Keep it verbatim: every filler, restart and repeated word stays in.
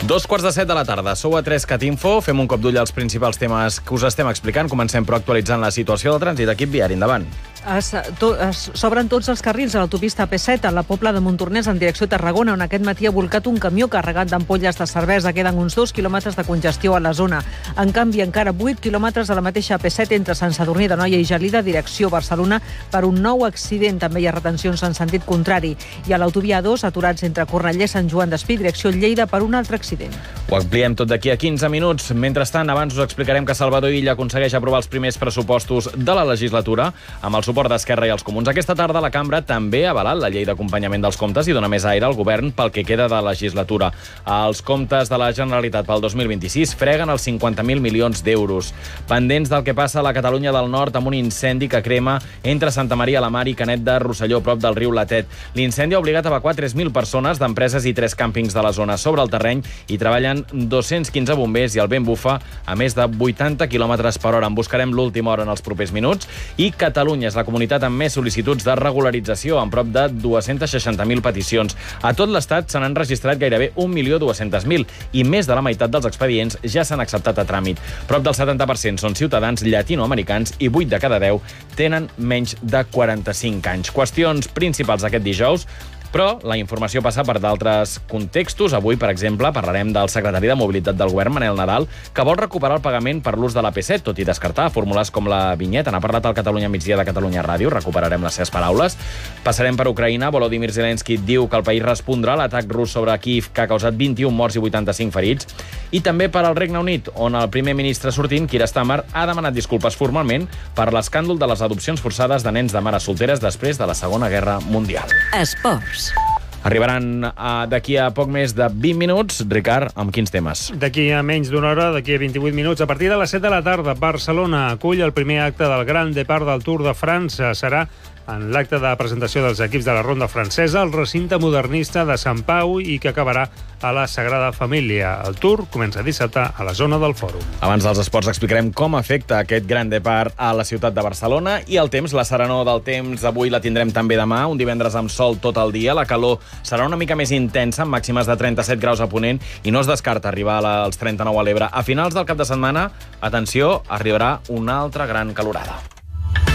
Dos quarts de set de la tarda. Sou a tres cat info. Fem un cop d'ull als principals temes que us estem explicant. Comencem però actualitzant la situació del trànsit. Equip viari, endavant. S'obren tots els carrils a l'autopista P set a la Pobla de Montornès en direcció a Tarragona, on aquest matí ha volcat un camió carregat d'ampolles de cervesa. Queden uns dos quilòmetres de congestió a la zona. En canvi, encara vuit quilòmetres a la mateixa P set entre Sant Sadurní d'Anoia i Gelida, direcció Barcelona, per un nou accident. També hi ha retencions en sentit contrari. I a l'autovia A dos, aturats entre Cornellà i Sant Joan d'Espí, direcció Lleida, per un altre accident. Ho ampliem tot d'aquí a quinze minuts. Mentrestant, abans us explicarem que Salvador Illa aconsegueix aprovar els primers pressupostos de la legislatura amb el suport d'Esquerra i els Comuns. Aquesta tarda la Cambra també ha avalat la llei d'acompanyament dels comptes i dona més aire al govern pel que queda de legislatura. Els comptes de la Generalitat pel dos mil vint-i-sis freguen els cinquanta mil milions d'euros. Pendents del que passa a la Catalunya del Nord amb un incendi que crema entre Santa Maria la Mar i Canet de Rosselló, prop del riu Latet. L'incendi ha obligat a evacuar tres mil persones d'empreses i tres càmpings de la zona. Sobre el terreny hi treballen dos-cents quinze bombers i el vent bufa a més de vuitanta quilòmetres per hora. En buscarem l'última hora en els propers minuts. I Catalunya és la comunitat amb més sol·licituds de regularització, amb prop de dos-cents seixanta mil peticions. A tot l'Estat se n'han registrat gairebé un milió dos-cents mil i més de la meitat dels expedients ja s'han acceptat a tràmit. Prop del setanta per cent són ciutadans llatinoamericans i vuit de cada deu tenen menys de quaranta-cinc anys. Qüestions principals aquest dijous, però la informació passa per d'altres contextos. Avui, per exemple, parlarem del secretari de Mobilitat del Govern, Manel Nadal, que vol recuperar el pagament per l'ús de la P set, tot i descartar fórmules com la vinyeta. N'ha parlat al Catalunya Migdia de Catalunya Ràdio, recuperarem les seves paraules. Passarem per Ucraïna. Volodymyr Zelensky diu que el país respondrà a l'atac rus sobre Kíev, que ha causat vint-i-un morts i vuitanta-cinc ferits. I també per al Regne Unit, on el primer ministre sortint, Keir Starmer, ha demanat disculpes formalment per l'escàndol de les adopcions forçades de nens de mares solteres després de la Segona Guerra Mundial. Esports. Arribaran uh, d'aquí a poc més de vint minuts. Ricard, amb quins temes? D'aquí a menys d'una hora, d'aquí a vint-i-vuit minuts, a partir de les set de la tarda, Barcelona acull el primer acte del Gran Départ del Tour de França. Serà en l'acte de presentació dels equips de la ronda francesa al recinte modernista de Sant Pau i que acabarà a la Sagrada Família. El Tour comença dissabte a la zona del Fòrum. Abans dels esports explicarem com afecta aquest Gran Départ a la ciutat de Barcelona i el temps, la serenor del temps avui la tindrem també demà, un divendres amb sol tot el dia. La calor serà una mica més intensa, amb màximes de trenta-set graus a Ponent i no es descarta arribar als trenta-nou a l'Ebre. A finals del cap de setmana, atenció, arribarà una altra gran calorada.